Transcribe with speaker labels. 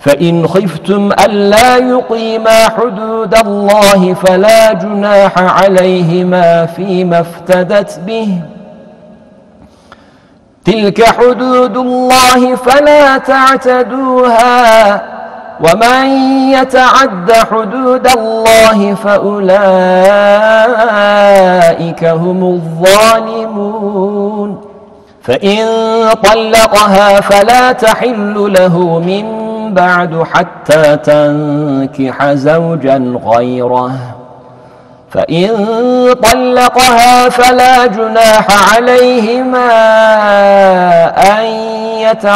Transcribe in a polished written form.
Speaker 1: فإن خفتم ألا يقيما حدود الله فلا جناح عليهما فيما افتدت به، تلك حدود الله فلا تعتدوها، ومن يتعد حدود الله فأولئك هم الظالمون. فإن طلقها فلا تحل له من بعد حتى تنكح زوجا غيره، فإن طلقها فلا جناح عليهما أن